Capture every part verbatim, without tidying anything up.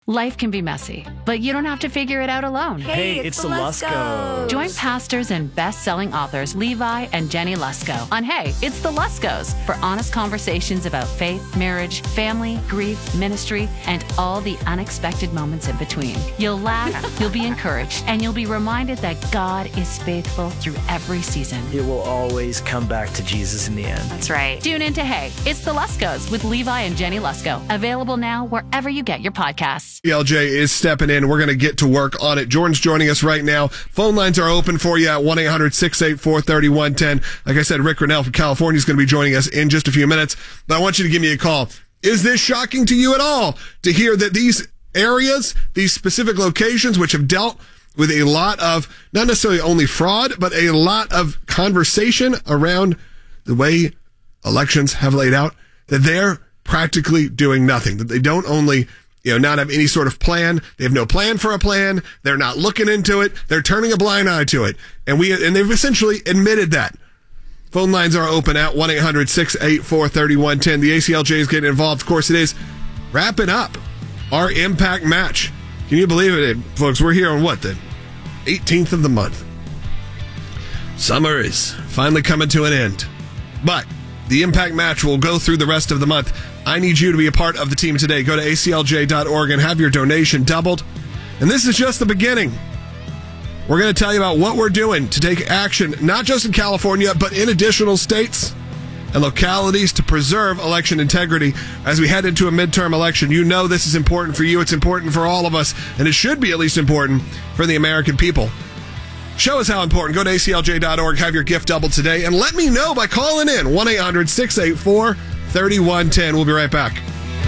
Life can be messy, but you don't have to figure it out alone. Hey, it's, it's the Luskos. Join pastors and best-selling authors Levi and Jenny Lusko on Hey, It's the Luskos for honest conversations about faith, marriage, family, grief, ministry, and all the unexpected moments in between. You'll laugh, you'll be encouraged, and you'll be reminded that God is faithful through every season. It will always come back to Jesus in the end. That's right. Tune in to Hey, It's the Luskos with Levi and Jenny Lusko. Available now wherever you get your podcasts. E L J is stepping in. We're going to get to work on it. Jordan's joining us right now. Phone lines are open for you at one eight hundred six eight four three one one zero. Like I said, Rick Renell from California is going to be joining us in just a few minutes. But I want you to give me a call. Is this shocking to you at all to hear that these areas, these specific locations, which have dealt with a lot of, not necessarily only fraud, but a lot of conversation around the way elections have laid out, that they're practically doing nothing, that they don't only, you know, not have any sort of plan. They have no plan for a plan. They're not looking into it. They're turning a blind eye to it. And we, and they've essentially admitted that. Phone lines are open at one eight hundred six eight four three one one zero. The A C L J is getting involved. Of course, it is wrapping up our Impact Match. Can you believe it, folks? We're here on what, the eighteenth of the month. Summer is finally coming to an end. But the Impact Match will go through the rest of the month. I need you to be a part of the team today. Go to A C L J dot org and have your donation doubled. And this is just the beginning. We're going to tell you about what we're doing to take action, not just in California, but in additional states and localities to preserve election integrity as we head into a midterm election. You know this is important for you. It's important for all of us, and it should be at least important for the American people. Show us how important. Go to A C L J dot org, have your gift doubled today, and let me know by calling in one eight hundred six eight four three one one zero. We'll be right back.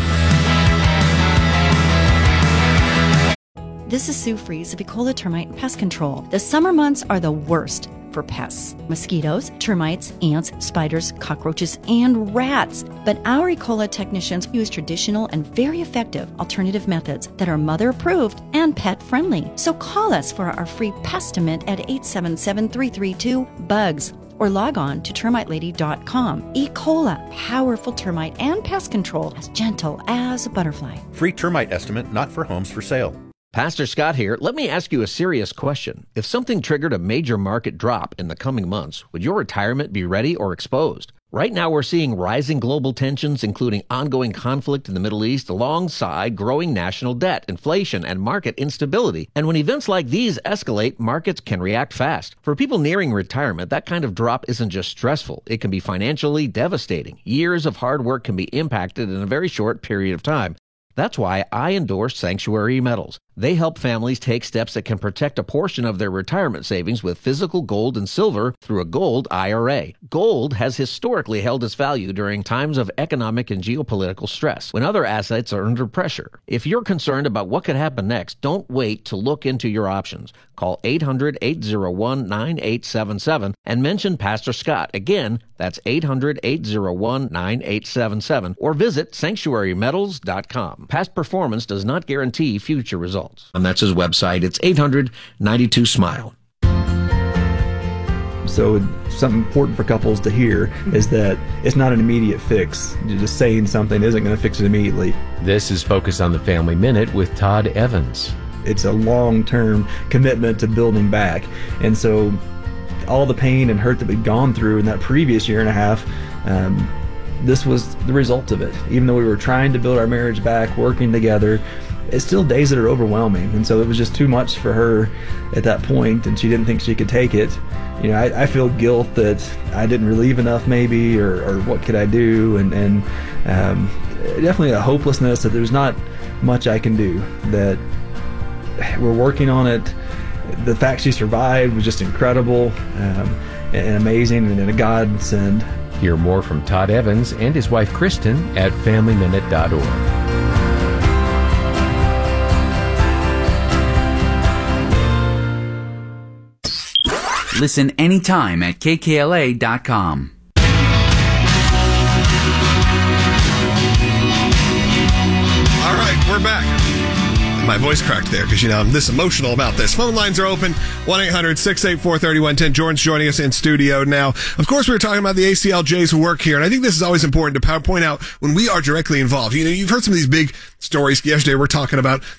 This is Sue Fries of Ecola Termite and Pest Control. The summer months are the worst for pests. Mosquitoes, termites, ants, spiders, cockroaches, and rats. But our Ecola technicians use traditional and very effective alternative methods that are mother-approved and pet-friendly. So call us for our free Pestimate at eight seven seven, three three two, BUGS. Or log on to termite lady dot com. Ecola, powerful termite and pest control, as gentle as a butterfly. Free termite estimate not for homes for sale. Pastor Scott here. Let me ask you a serious question. If something triggered a major market drop in the coming months, would your retirement be ready or exposed? Right now, we're seeing rising global tensions, including ongoing conflict in the Middle East, alongside growing national debt, inflation, and market instability. And when events like these escalate, markets can react fast. For people nearing retirement, that kind of drop isn't just stressful. It can be financially devastating. Years of hard work can be impacted in a very short period of time. That's why I endorse Sanctuary Metals. They help families take steps that can protect a portion of their retirement savings with physical gold and silver through a gold I R A. Gold has historically held its value during times of economic and geopolitical stress, when other assets are under pressure. If you're concerned about what could happen next, don't wait to look into your options. Call eight hundred, eight oh one, nine eight seven seven and mention Pastor Scott. Again, that's eight hundred, eight oh one, nine eight seven seven, or visit sanctuary metals dot com. Past performance does not guarantee future results. And that's his website. It's eight hundred, ninety-two, SMILE. So something important for couples to hear is that it's not an immediate fix. Just saying something isn't going to fix it immediately. This is Focus on the Family Minute with Todd Evans. It's a long-term commitment to building back. And so all the pain and hurt that we'd gone through in that previous year and a half, um, this was the result of it. Even though we were trying to build our marriage back, working together, it's still days that are overwhelming. And so it was just too much for her at that point, and she didn't think she could take it. You know, I, I feel guilt that I didn't relieve enough maybe, or, or what could I do? And, and um, definitely a hopelessness that there's not much I can do, that we're working on it. The fact she survived was just incredible um, and amazing, and a godsend. Hear more from Todd Evans and his wife Kristen at family minute dot org. Listen anytime at K K L A dot com. All right, we're back. My voice cracked there because, you know, I'm this emotional about this. Phone lines are open, one eight hundred, six eight four, three one one zero. Jordan's joining us in studio now. Of course, we were talking about the A C L J's work here, and I think this is always important to point out when we are directly involved. You know, you've heard some of these big stories. Yesterday, we're talking about